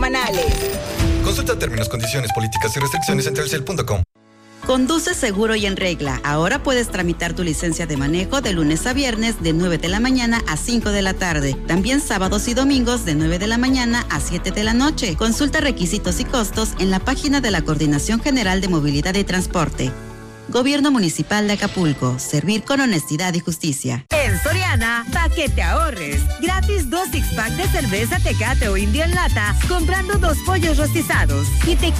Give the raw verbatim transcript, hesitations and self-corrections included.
Manales. Consulta términos, condiciones, políticas y restricciones en telcel punto com. Conduce seguro y en regla. Ahora puedes tramitar tu licencia de manejo de lunes a viernes de nueve de la mañana a cinco de la tarde. También sábados y domingos de nueve de la mañana a siete de la noche. Consulta requisitos y costos en la página de la Coordinación General de Movilidad y Transporte. Gobierno Municipal de Acapulco. Servir con honestidad y justicia. En Soriana, pa' que te ahorres. Gratis dos six pack de cerveza Tecate o Indio en lata, comprando dos pollos rostizados. Y te